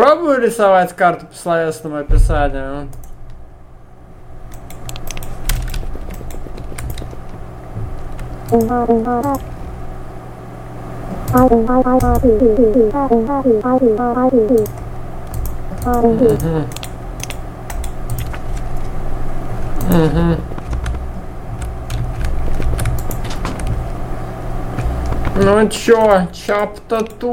Попробую рисовать карту по словесному описанию. Ну чё, чап-то тут?